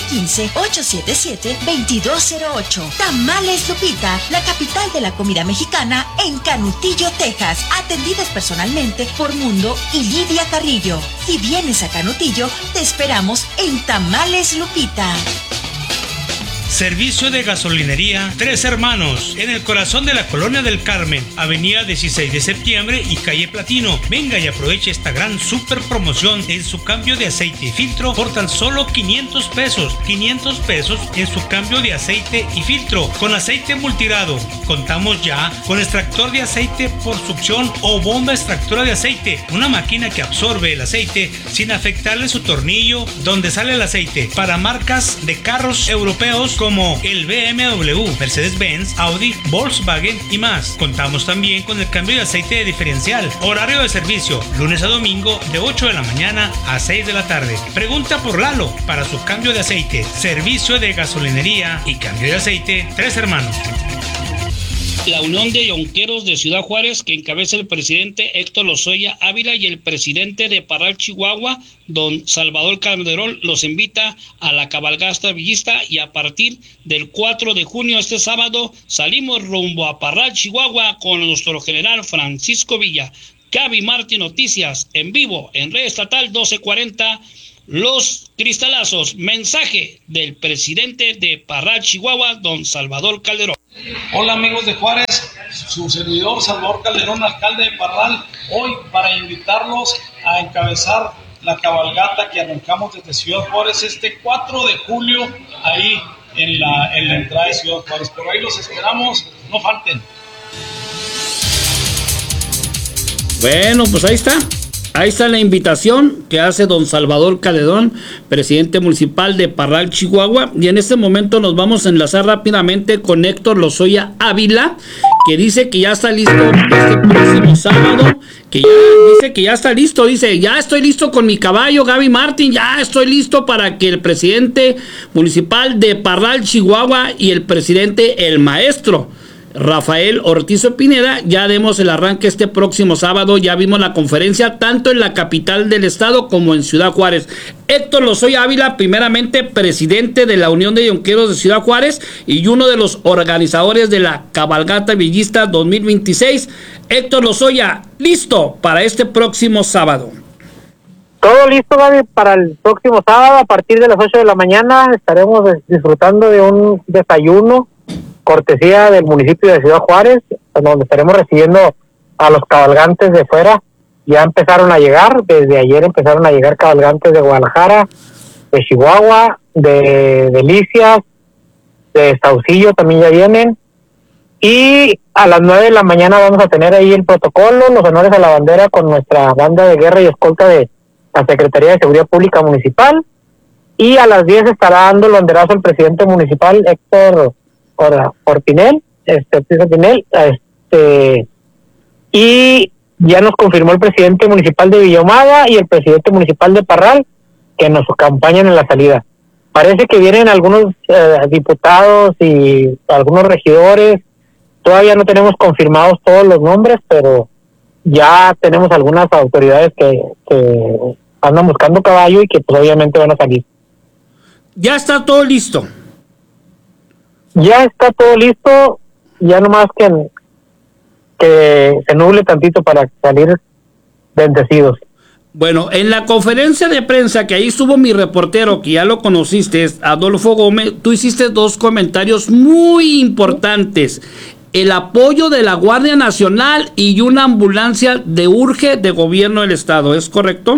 915-877-2208. Tamales Lupita, la capital de la comida mexicana en Canutillo, Texas. Atendidas personalmente por Mundo y Lidia Carrillo. Si vienes a Canutillo, te esperamos en Tamales Lupita. Servicio de gasolinería Tres Hermanos, en el corazón de la Colonia del Carmen, Avenida 16 de Septiembre y calle Platino. Venga y aproveche esta gran super promoción en su cambio de aceite y filtro por tan solo 500 pesos. 500 pesos en su cambio de aceite y filtro con aceite multigrado. Contamos ya con extractor de aceite por succión o bomba extractora de aceite, una máquina que absorbe el aceite sin afectarle su tornillo donde sale el aceite, para marcas de carros europeos como el BMW, Mercedes-Benz, Audi, Volkswagen y más. Contamos también con el cambio de aceite de diferencial. Horario de servicio, lunes a domingo de 8 de la mañana a 6 de la tarde. Pregunta por Lalo para su cambio de aceite. Servicio de gasolinería y cambio de aceite Tres Hermanos. la Unión de Yonqueros de Ciudad Juárez, que encabeza el presidente Héctor Lozoya Ávila, y el presidente de Parral, Chihuahua, don Salvador Calderón, los invita a la cabalgata villista, y a partir del 4 de junio, este sábado, salimos rumbo a Parral, Chihuahua, con nuestro general Francisco Villa. Gaby Martín Noticias, en vivo, en Red Estatal 1240, Los Cristalazos. Mensaje del presidente de Parral, Chihuahua, don Salvador Calderón. Hola amigos de Juárez, su servidor Salvador Calderón, alcalde de Parral, hoy para invitarlos a encabezar la cabalgata que arrancamos desde Ciudad Juárez este 4 de julio, ahí en la entrada de Ciudad Juárez. Por ahí los esperamos, no falten. Bueno, pues ahí está. Ahí está la invitación que hace don Salvador Calderón, presidente municipal de Parral, Chihuahua. Y en este momento nos vamos a enlazar rápidamente con Héctor Lozoya Ávila, que dice que ya está listo este próximo sábado, que ya dice que ya está listo, dice, ya estoy listo con mi caballo, Gaby Martín, ya estoy listo para que el presidente municipal de Parral, Chihuahua, y el presidente, el maestro Rafael Ortiz Pineda, ya demos el arranque este próximo sábado. Ya vimos la conferencia tanto en la capital del estado como en Ciudad Juárez. Héctor Lozoya Ávila, primeramente presidente de la Unión de Yonqueros de Ciudad Juárez y uno de los organizadores de la cabalgata villista 2026. Héctor Lozoya, listo para este próximo sábado. Todo listo, Gaby, para el próximo sábado a partir de las 8 de la mañana. Estaremos disfrutando de un desayuno cortesía del municipio de Ciudad Juárez, donde estaremos recibiendo a los cabalgantes de fuera. Ya empezaron a llegar, desde ayer empezaron a llegar cabalgantes de Guadalajara, de Chihuahua, de Delicias, de Saucillo también ya vienen. Y a las 9 de la mañana vamos a tener ahí el protocolo, los honores a la bandera con nuestra banda de guerra y escolta de la Secretaría de Seguridad Pública Municipal. Y a las 10 estará dando el banderazo el presidente municipal, Héctor Pinel, y ya nos confirmó el presidente municipal de Villahumada y el presidente municipal de Parral que nos acompañan en la salida. Parece que vienen algunos diputados y algunos regidores. Todavía no tenemos confirmados todos los nombres, pero ya tenemos algunas autoridades que andan buscando caballo y que pues obviamente van a salir. Ya está todo listo. Ya está todo listo, ya nomás que se nuble tantito para salir bendecidos. Bueno, en la conferencia de prensa que ahí estuvo mi reportero, que ya lo conociste, Adolfo Gómez, tú hiciste dos comentarios muy importantes. El apoyo de la Guardia Nacional y una ambulancia de urge de gobierno del estado, ¿es correcto?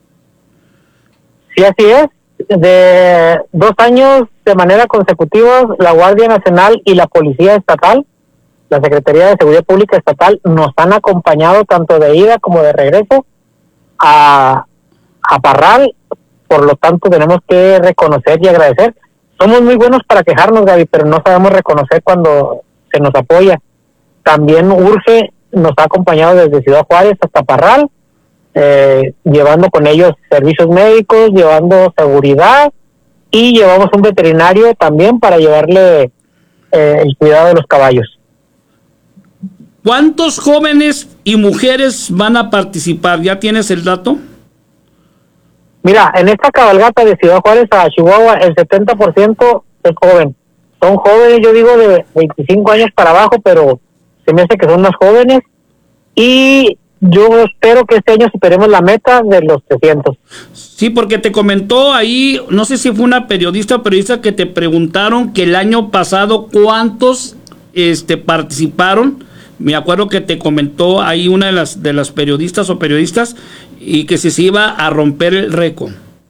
Sí, así es. De 2 años de manera consecutiva, la Guardia Nacional y la Policía Estatal, la Secretaría de Seguridad Pública Estatal, nos han acompañado tanto de ida como de regreso a Parral. Por lo tanto, tenemos que reconocer y agradecer. Somos muy buenos para quejarnos, Gaby, pero no sabemos reconocer cuando se nos apoya. También Urge nos ha acompañado desde Ciudad Juárez hasta Parral, llevando con ellos servicios médicos, llevando seguridad, y llevamos un veterinario también para llevarle el cuidado de los caballos. ¿Cuántos jóvenes y mujeres van a participar? ¿Ya tienes el dato? Mira, en esta cabalgata de Ciudad Juárez a Chihuahua, el 70% es joven. Son jóvenes, yo digo, de 25 años para abajo, pero se me hace que son más jóvenes. Y yo espero que este año superemos la meta de los 300. Sí, porque te comentó ahí, no sé si fue una periodista o periodista que te preguntaron que el año pasado cuántos participaron. Me acuerdo que te comentó ahí una de las periodistas o periodistas y que se iba a romper el récord.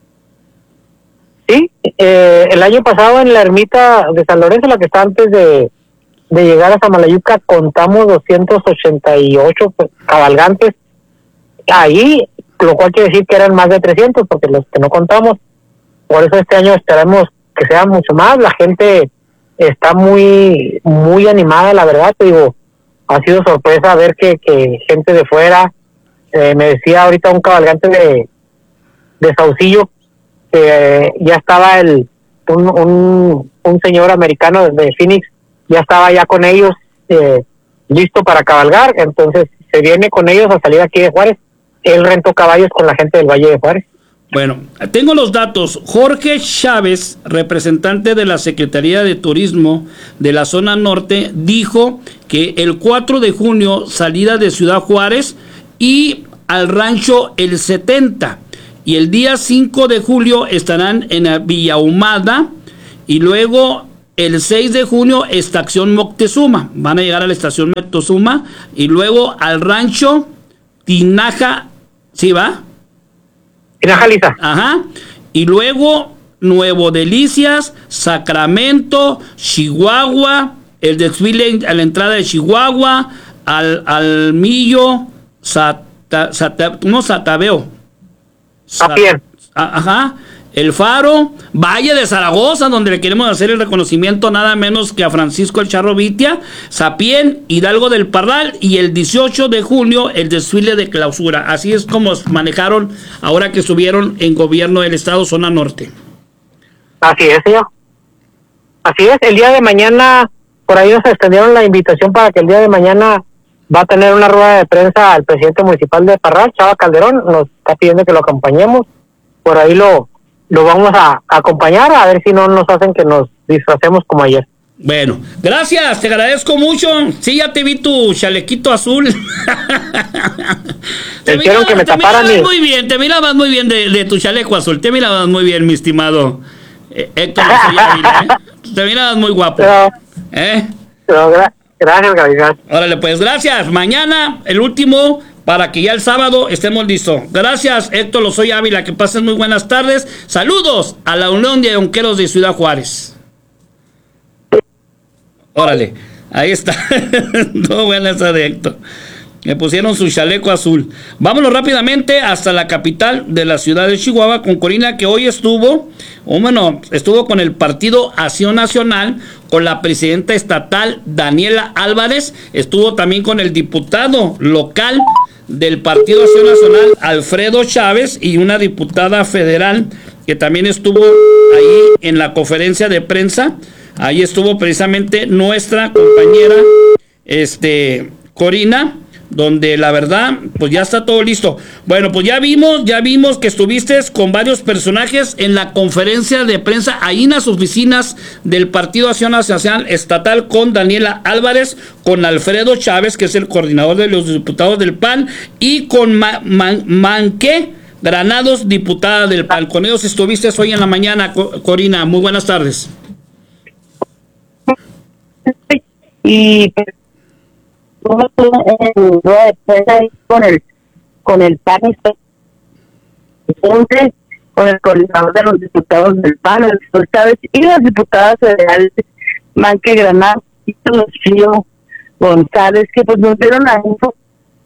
Sí, el año pasado en la ermita de San Lorenzo, la que está antes de llegar a Samalayuca, contamos 288 cabalgantes ahí, lo cual quiere decir que eran más de 300, porque los que no contamos. Por eso este año esperamos que sea mucho más. La gente está muy muy animada, la verdad, te digo, ha sido sorpresa ver que gente de fuera, me decía ahorita un cabalgante de Saucillo, que ya estaba un señor americano de Phoenix, ya estaba ya con ellos listo para cabalgar, entonces se viene con ellos a salir aquí de Juárez. Él rentó caballos con la gente del Valle de Juárez. Bueno, tengo los datos. Jorge Chávez, representante de la Secretaría de Turismo de la zona norte, dijo que el 4 de junio salida de Ciudad Juárez y al rancho El 70. Y el día 5 de julio estarán en Villa Ahumada y luego el 6 de junio estación Moctezuma. Van a llegar a la estación Moctezuma y luego al rancho Tinaja, ¿sí va? Tinaja Lisa. Ajá. Y luego Nuevo Delicias, Sacramento, Chihuahua, el desfile a la entrada de Chihuahua, al Millo, Satabeo. Ajá. El Faro, Valle de Zaragoza, donde le queremos hacer el reconocimiento nada menos que a Francisco el Charro Vitia, Sapien, Hidalgo del Parral y el 18 de junio el desfile de clausura. Así es como manejaron ahora que estuvieron en gobierno del estado zona norte. Así es, señor. Así es, el día de mañana, por ahí nos extendieron la invitación para que el día de mañana va a tener una rueda de prensa al presidente municipal de Parral, Chava Calderón, nos está pidiendo que lo acompañemos, por ahí lo vamos a acompañar, a ver si no nos hacen que nos disfracemos como ayer. Bueno, gracias, te agradezco mucho. Sí, ya te vi tu chalequito azul. Te hicieron que me taparan. Muy bien, te mirabas muy bien de tu chaleco azul. Te mirabas muy bien, mi estimado Héctor. Te mirabas muy guapo. Gracias, Gabriel. Órale, pues, gracias. Mañana, el último, para que ya el sábado estemos listos. Gracias, Héctor Lozoy Ávila. Que pasen muy buenas tardes. Saludos a la Unión de Donqueros de Ciudad Juárez. Órale, ahí está. No, buena esa de Héctor. Me pusieron su chaleco azul. Vámonos rápidamente hasta la capital de la ciudad de Chihuahua con Corina, que hoy estuvo con el Partido Acción Nacional, con la presidenta estatal Daniela Álvarez, estuvo también con el diputado local del Partido Acción Nacional Alfredo Chávez y una diputada federal que también estuvo ahí en la conferencia de prensa. Ahí estuvo precisamente nuestra compañera Corina, donde la verdad, pues ya está todo listo. Bueno, pues ya vimos que estuviste con varios personajes en la conferencia de prensa, ahí en las oficinas del Partido Acción Nacional Estatal, con Daniela Álvarez, con Alfredo Chávez, que es el coordinador de los diputados del PAN, y con Manqué Granados, diputada del PAN. Con ellos estuviste hoy en la mañana, Corina. Muy buenas tardes. Y con el PAN, con el coordinador de los diputados del PAN, el doctor Chávez, y las diputadas federales Manque Granados y Rocío González, que pues nos dieron la info.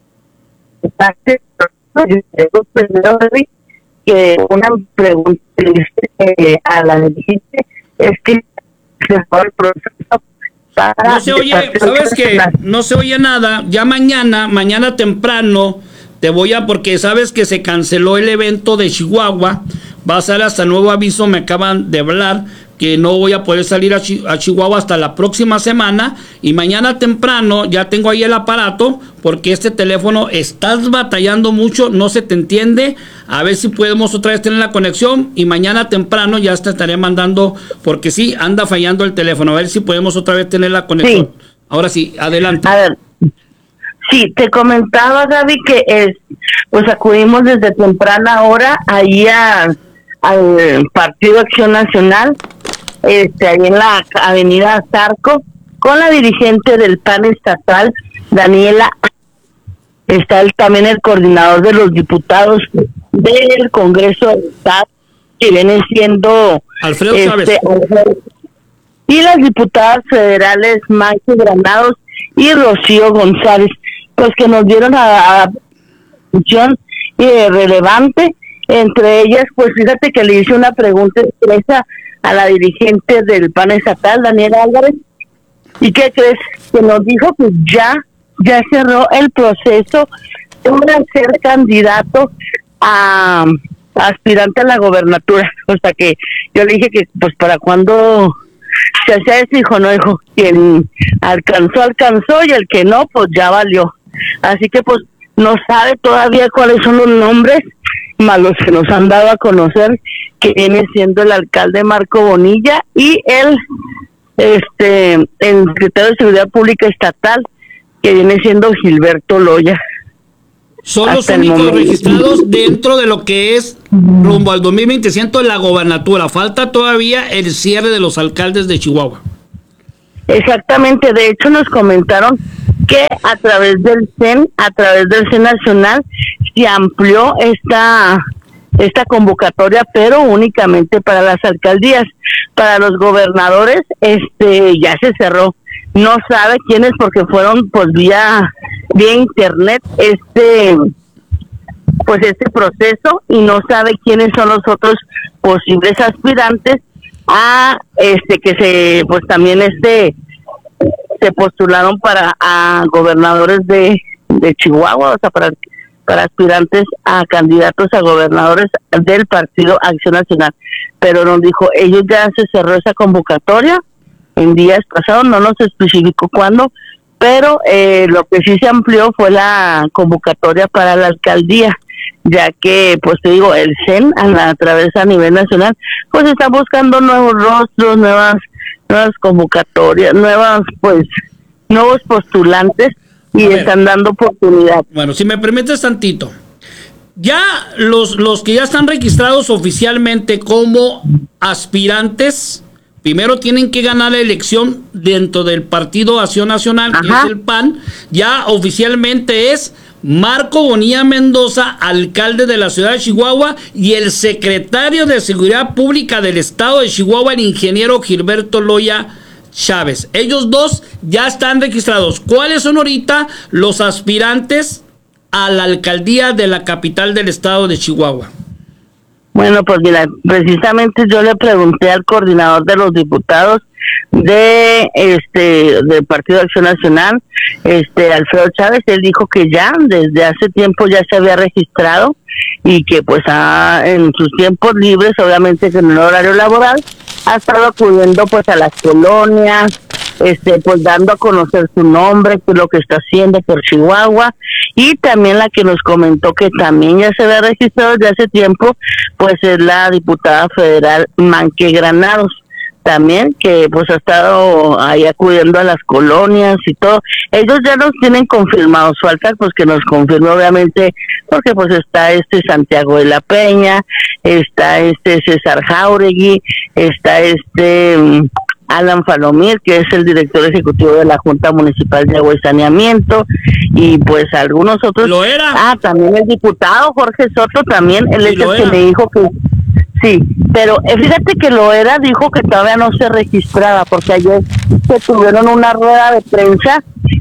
Que una pregunta a la dirigente es que se fue el proceso. No se oye, ¿sabes qué? No se oye nada. Ya mañana temprano te voy porque sabes que se canceló el evento de Chihuahua. Va a ser hasta nuevo aviso, me acaban de hablar que no voy a poder salir a Chihuahua hasta la próxima semana. Y mañana temprano ya tengo ahí el aparato, porque este teléfono estás batallando mucho, no se te entiende. A ver si podemos otra vez tener la conexión, y mañana temprano ya te estaré mandando, porque sí, anda fallando el teléfono. A ver si podemos otra vez tener la conexión. Sí. Ahora sí, adelante. A ver, sí, te comentaba, Gaby, que pues acudimos desde temprana hora ahí al Partido Acción Nacional, ahí en la avenida Zarco, con la dirigente del PAN estatal, Daniela. Está también el coordinador de los diputados del Congreso del Estado, que viene siendo Alfredo Chávez, y las diputadas federales Manque Granados y Rocío González, pues que nos dieron a función relevante. Entre ellas, pues fíjate que le hice una pregunta expresa a la dirigente del PAN estatal, Daniela Álvarez, ¿y qué crees? Que nos dijo que ya cerró el proceso para ser candidato a aspirante a la gobernatura. O sea que yo le dije que pues para cuándo se hacía ese hijo, no hijo, quien alcanzó y el que no, pues ya valió. Así que pues no sabe todavía cuáles son los nombres, más los que nos han dado a conocer, que viene siendo el alcalde Marco Bonilla y el secretario de Seguridad Pública Estatal, que viene siendo Gilberto Loya. Son los únicos registrados dentro de lo que es rumbo al 2027 la gobernatura. Falta todavía el cierre de los alcaldes de Chihuahua. Exactamente, de hecho nos comentaron que a través del CEN Nacional, se amplió esta convocatoria, pero únicamente para las alcaldías. Para los gobernadores, ya se cerró. No sabe quiénes, porque fueron pues vía internet este proceso, y no sabe quiénes son los otros posibles aspirantes a que se pues también se postularon a gobernadores de Chihuahua, o sea, para aspirantes a candidatos a gobernadores del Partido Acción Nacional. Pero nos dijo, ellos ya se cerró esa convocatoria en días pasados, no nos especificó cuándo, pero lo que sí se amplió fue la convocatoria para la alcaldía, ya que, pues te digo, el CEN a través a nivel nacional, pues está buscando nuevos rostros, nuevas convocatorias, nuevos postulantes, y están dando oportunidad. Bueno, si me permites tantito, ya los que ya están registrados oficialmente como aspirantes, primero tienen que ganar la elección dentro del Partido Acción Nacional, que es el PAN. Ya oficialmente es Marco Bonilla Mendoza, alcalde de la ciudad de Chihuahua, y el secretario de Seguridad Pública del estado de Chihuahua, el ingeniero Gilberto Loya Chávez. Ellos dos ya están registrados. ¿Cuáles son ahorita los aspirantes a la alcaldía de la capital del estado de Chihuahua? Bueno, pues mira, precisamente yo le pregunté al coordinador de los diputados del Partido de Acción Nacional, Alfredo Chávez. Él dijo que ya desde hace tiempo ya se había registrado, y que pues en sus tiempos libres, obviamente que en el horario laboral, ha estado acudiendo pues a las colonias, pues dando a conocer su nombre, qué es lo que está haciendo por Chihuahua. Y también la que nos comentó que también ya se había registrado desde hace tiempo, pues es la diputada federal Manque Granados, también, que pues ha estado ahí acudiendo a las colonias y todo. Ellos ya nos tienen confirmados, falta pues que nos confirme, obviamente, porque pues está Santiago de la Peña, está César Jauregui, está Alan Falomir, que es el director ejecutivo de la Junta Municipal de Agua y Saneamiento, y pues algunos otros. ¿Lo era? También el diputado Jorge Soto, también, él es el que me dijo que sí, pero fíjate que Loera dijo que todavía no se registraba, porque ayer se tuvieron una rueda de prensa,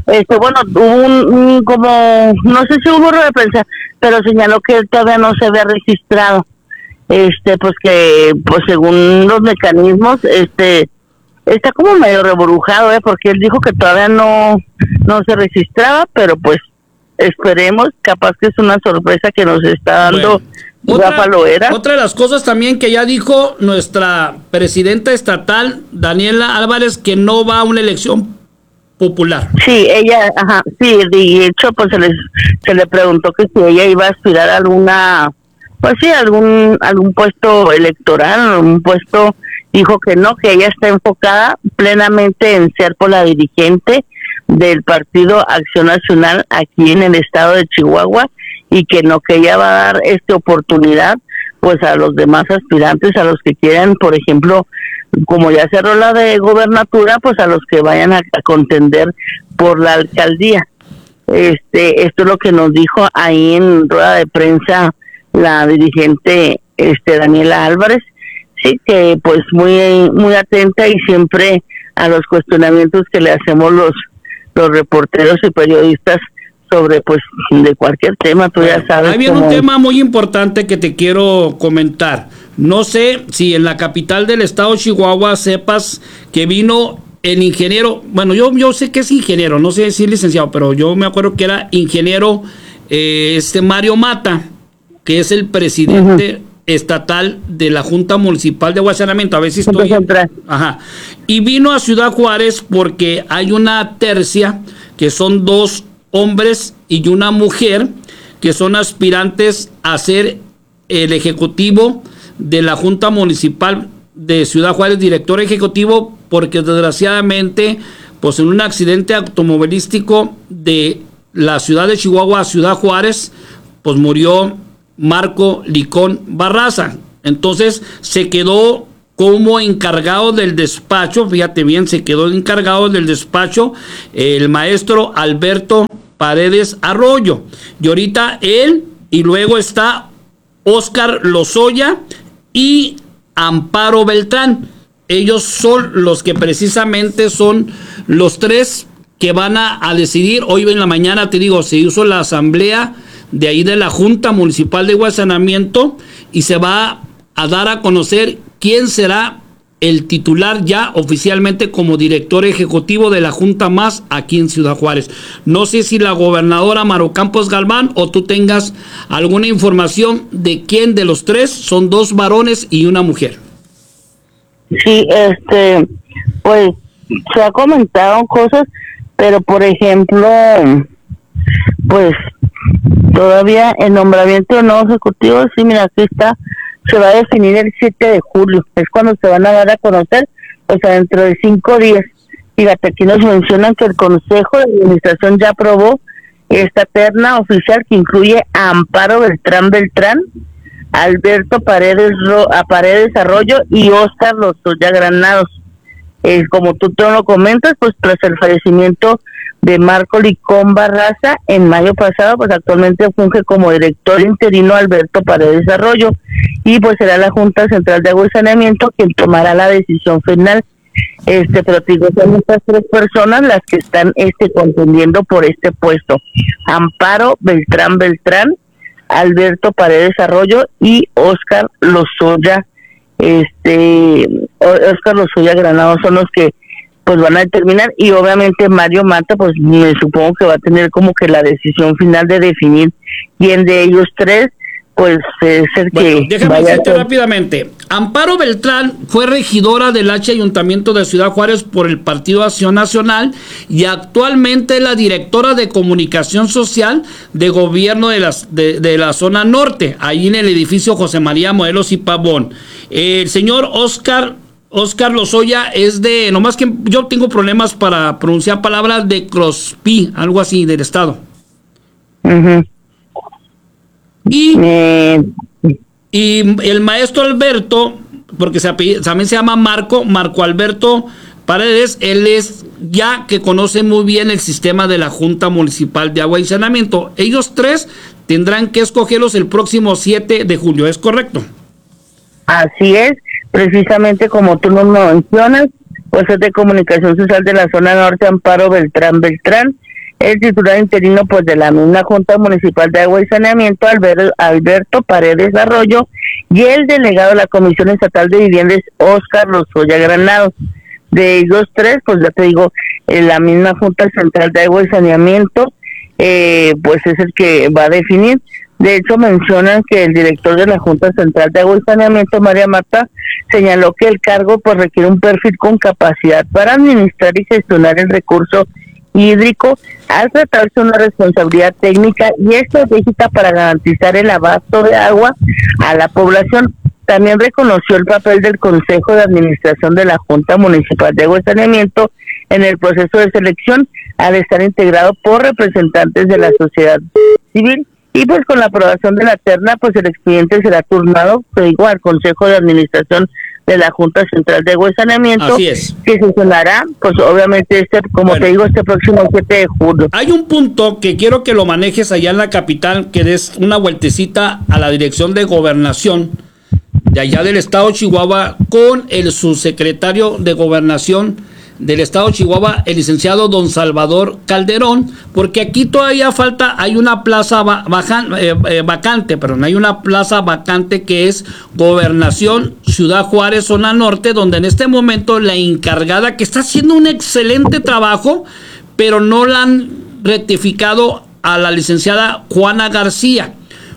hubo como, no sé si hubo rueda de prensa, pero señaló que él todavía no se había registrado, pues que, pues según los mecanismos, está como medio reburujado, porque él dijo que todavía no se registraba, pero pues esperemos, capaz que es una sorpresa que nos está dando. Otra de las cosas también que ya dijo nuestra presidenta estatal, Daniela Álvarez, que no va a una elección popular. Sí, ella, de hecho, pues se le preguntó que si ella iba a aspirar a alguna, pues sí, algún puesto electoral, algún puesto. Dijo que no, que ella está enfocada plenamente en ser por la dirigente del Partido Acción Nacional aquí en el estado de Chihuahua, y que no, que ella va a dar esta oportunidad pues a los demás aspirantes, a los que quieran, por ejemplo, como ya cerró la de gobernatura, pues a los que vayan a contender por la alcaldía. Esto es lo que nos dijo ahí en rueda de prensa la dirigente Daniela Álvarez. Sí, que pues muy atenta y siempre a los cuestionamientos que le hacemos los reporteros y periodistas sobre pues de cualquier tema, tú ya sabes. Ahí viene un tema muy importante que te quiero comentar. No sé si en la capital del estado de Chihuahua sepas que vino el ingeniero, bueno, yo sé que es ingeniero, no sé si es licenciado, pero yo me acuerdo que era ingeniero Mario Mata, que es el presidente estatal de la Junta Municipal de Agua y Saneamiento. A ver si estoy... Ajá. Y vino a Ciudad Juárez porque hay una tercia, que son 2 hombres y una mujer, que son aspirantes a ser el ejecutivo de la Junta Municipal de Ciudad Juárez, director ejecutivo, porque desgraciadamente, pues en un accidente automovilístico de la ciudad de Chihuahua a Ciudad Juárez, pues murió Marco Licón Barraza. Entonces se quedó como encargado del despacho, fíjate bien, se quedó encargado del despacho el maestro Alberto Paredes Arroyo. Y ahorita él, y luego está Óscar Lozoya y Amparo Beltrán. Ellos son los que precisamente son los 3 que van a decidir. Hoy en la mañana, te digo, se hizo la asamblea de ahí de la Junta Municipal de Agua y Saneamiento y se va a dar a conocer quién será el titular ya oficialmente como director ejecutivo de la Junta más aquí en Ciudad Juárez. No sé si la gobernadora Maro Campos Galván o tú tengas alguna información de quién de los 3, son 2 varones y una mujer. Sí, pues se ha comentado cosas, pero por ejemplo, pues todavía el nombramiento de nuevo ejecutivo, sí, mira, aquí está, se va a definir el 7 de julio, es cuando se van a dar a conocer, o sea, dentro de 5 días. Fíjate, aquí nos mencionan que el Consejo de Administración ya aprobó esta terna oficial que incluye a Amparo Beltrán, Alberto Paredes Arroyo y Óscar Lozoya Granados. Como tú te lo comentas, pues tras el fallecimiento de Marco Licón Barraza en mayo pasado, pues actualmente funge como director interino Alberto Paredes Arroyo, y pues será la Junta Central de Agua y Saneamiento quien tomará la decisión final. Pero digo, son estas 3 personas las que están contendiendo por este puesto: Amparo Beltrán, Alberto Paredes Arroyo y Óscar Lozoya, Óscar Lozoya Granados son los que pues van a determinar, y obviamente Mario Mata, pues me supongo que va a tener como que la decisión final de definir quién de ellos 3 pues es el que déjame decirte rápidamente. Amparo Beltrán fue regidora del Ayuntamiento de Ciudad Juárez por el Partido Acción Nacional y actualmente es la directora de comunicación social de gobierno de la zona norte, ahí en el edificio José María Morelos y Pavón. El señor Óscar Lozoya es de, nomás que yo tengo problemas para pronunciar palabras, de Crosby, algo así, del estado. Y el maestro Alberto, porque también se llama Marco Alberto Paredes, él es ya que conoce muy bien el sistema de la Junta Municipal de Agua y Saneamiento. Ellos 3 tendrán que escogerlos el próximo 7 de julio, ¿es correcto? Así es, precisamente como tú nos mencionas, pues es de comunicación social de la zona norte, Amparo Beltrán, el titular interino pues de la misma Junta Municipal de Agua y Saneamiento, Alberto Paredes Arroyo, y el delegado de la Comisión Estatal de Viviendas, Óscar Lozoya Granados. De ellos 3, pues ya te digo, la misma Junta Central de Agua y Saneamiento, pues es el que va a definir. De hecho, mencionan que el director de la Junta Central de Agua y Saneamiento, María Marta, señaló que el cargo pues requiere un perfil con capacidad para administrar y gestionar el recurso hídrico, al tratarse de una responsabilidad técnica y estratégica para garantizar el abasto de agua a la población. También reconoció el papel del Consejo de Administración de la Junta Municipal de Agua y Saneamiento en el proceso de selección, al estar integrado por representantes de la sociedad civil. Y pues con la aprobación de la terna, pues el expediente será turnado, al Consejo de Administración de la Junta Central de Agua y Saneamiento. Así es. Que sesionará, pues obviamente este próximo 7 de julio. Hay un punto que quiero que lo manejes allá en la capital, que des una vueltecita a la Dirección de Gobernación de allá del estado de Chihuahua con el subsecretario de Gobernación del estado de Chihuahua, el licenciado don Salvador Calderón, porque aquí todavía hay una plaza vacante, hay una plaza vacante que es Gobernación Ciudad Juárez, zona norte, donde en este momento la encargada, que está haciendo un excelente trabajo, pero no la han rectificado, a la licenciada Juana García.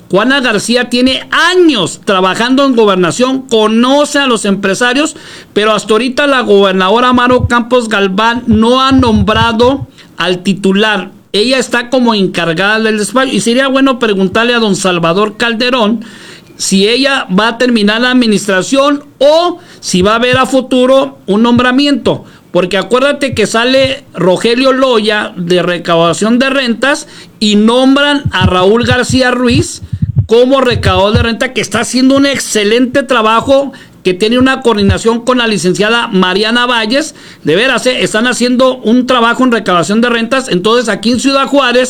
Juana García tiene años trabajando en gobernación, conoce a los empresarios, pero hasta ahorita la gobernadora Maro Campos Galván no ha nombrado al titular. Ella está como encargada del despacho y sería bueno preguntarle a don Salvador Calderón si ella va a terminar la administración o si va a haber a futuro un nombramiento. Porque acuérdate que sale Rogelio Loya de recaudación de rentas y nombran a Raúl García Ruiz como recaudador de renta, que está haciendo un excelente trabajo, que tiene una coordinación con la licenciada Mariana Valles. De veras, están haciendo un trabajo en recaudación de rentas. Entonces aquí en Ciudad Juárez